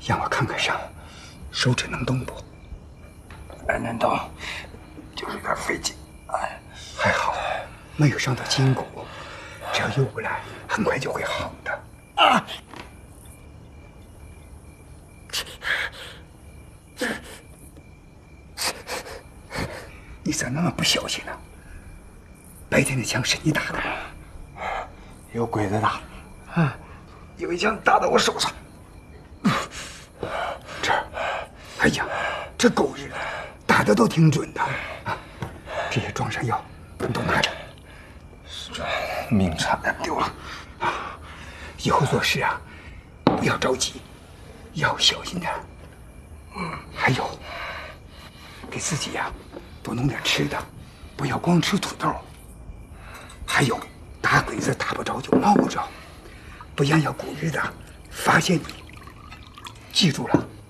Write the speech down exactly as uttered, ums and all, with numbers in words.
让我看看伤，手指能动不？ 哎，能动，就是有点费劲。哎， 还好，没有伤到筋骨，只要游过来，很快就会好的。啊！你咋那么不小心呢？白天那枪是你打的吗？ 有鬼子打，啊，有一枪打到我手上。 这儿，哎呀，这狗日的，打的都挺准的啊！这些装上药，你都拿着。 命差点丢了啊！以后做事啊，不要着急，要小心点。嗯，还有，给自己呀、啊、多弄点吃的，不要光吃土豆。还有，打鬼子打不着就猫不着，不然要狗日的发现你。记住了。